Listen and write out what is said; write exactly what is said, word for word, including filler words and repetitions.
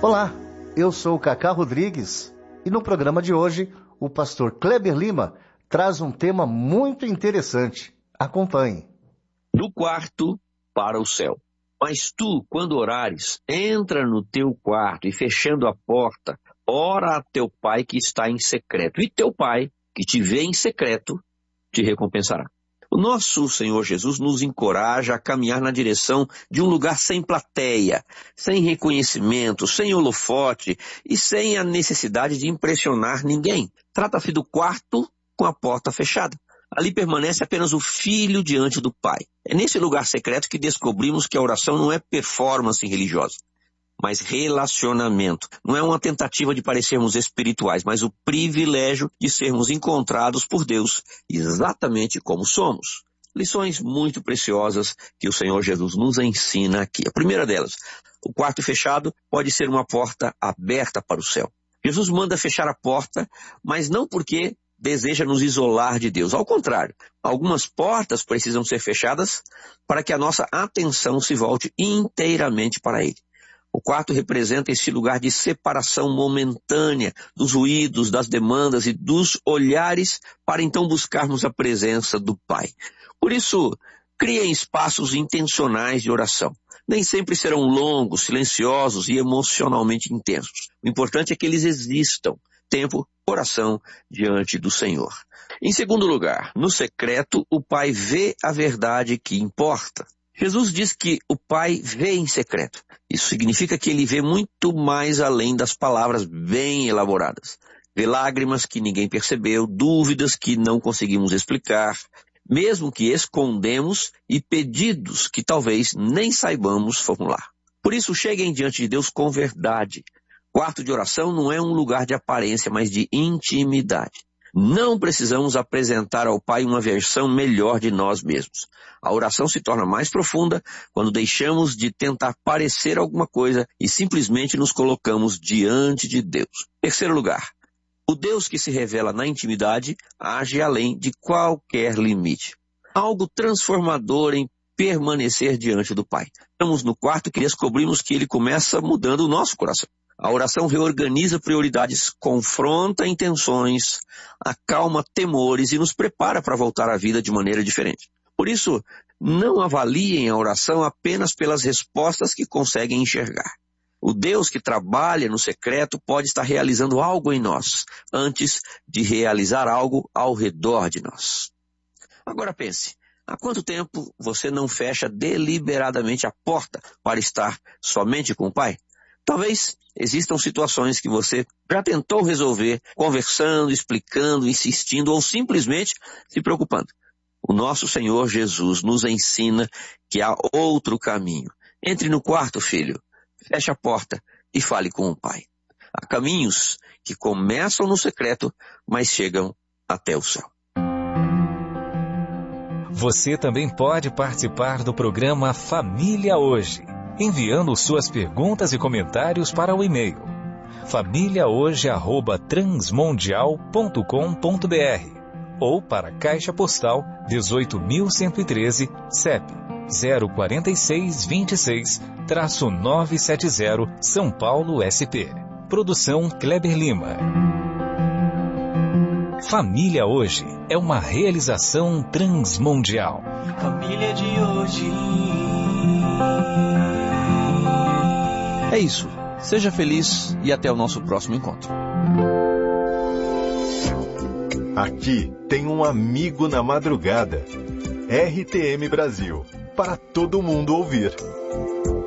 Olá, eu sou o Cacá Rodrigues e no programa de hoje o pastor Kleber Lima traz um tema muito interessante. Acompanhe. Do quarto para o céu. Mas tu, quando orares, entra no teu quarto e fechando a porta, ora a teu pai que está em secreto. E teu pai, que te vê em secreto, te recompensará. O nosso Senhor Jesus nos encoraja a caminhar na direção de um lugar sem plateia, sem reconhecimento, sem holofote e sem a necessidade de impressionar ninguém. Trata-se do quarto com a porta fechada. Ali permanece apenas o filho diante do pai. É nesse lugar secreto que descobrimos que a oração não é performance religiosa, mas relacionamento. Não é uma tentativa de parecermos espirituais, mas o privilégio de sermos encontrados por Deus exatamente como somos. Lições muito preciosas que o Senhor Jesus nos ensina aqui. A primeira delas, o quarto fechado pode ser uma porta aberta para o céu. Jesus manda fechar a porta, mas não porque deseja nos isolar de Deus. Ao contrário, algumas portas precisam ser fechadas para que a nossa atenção se volte inteiramente para Ele. O quarto representa esse lugar de separação momentânea dos ruídos, das demandas e dos olhares para então buscarmos a presença do Pai. Por isso, criem espaços intencionais de oração. Nem sempre serão longos, silenciosos e emocionalmente intensos. O importante é que eles existam. Tempo, oração diante do Senhor. Em segundo lugar, no secreto, o Pai vê a verdade que importa. Jesus diz que o Pai vê em secreto. Isso significa que Ele vê muito mais além das palavras bem elaboradas. Vê lágrimas que ninguém percebeu, dúvidas que não conseguimos explicar, mesmo que escondemos, e pedidos que talvez nem saibamos formular. Por isso, cheguem diante de Deus com verdade. Quarto de oração não é um lugar de aparência, mas de intimidade. Não precisamos apresentar ao Pai uma versão melhor de nós mesmos. A oração se torna mais profunda quando deixamos de tentar parecer alguma coisa e simplesmente nos colocamos diante de Deus. Terceiro lugar, o Deus que se revela na intimidade age além de qualquer limite. Algo transformador em permanecer diante do Pai. Estamos no quarto que descobrimos que Ele começa mudando o nosso coração. A oração reorganiza prioridades, confronta intenções, acalma temores e nos prepara para voltar à vida de maneira diferente. Por isso, não avaliem a oração apenas pelas respostas que conseguem enxergar. O Deus que trabalha no secreto pode estar realizando algo em nós, antes de realizar algo ao redor de nós. Agora pense, há quanto tempo você não fecha deliberadamente a porta para estar somente com o Pai? Talvez existam situações que você já tentou resolver conversando, explicando, insistindo ou simplesmente se preocupando. O nosso Senhor Jesus nos ensina que há outro caminho. Entre no quarto, filho, feche a porta e fale com o Pai. Há caminhos que começam no secreto, mas chegam até o céu. Você também pode participar do programa Família Hoje, enviando suas perguntas e comentários para o e-mail família hoje arroba transmundial ponto com ponto br ou para a Caixa Postal dezoito mil cento e treze, C E P zero quatro seis dois seis, nove sete zero, São Paulo, S P. Produção Kleber Lima. Família Hoje é uma realização transmundial. Família de hoje. É isso. Seja feliz e até o nosso próximo encontro. Aqui tem um amigo na madrugada. R T M Brasil. Para todo mundo ouvir.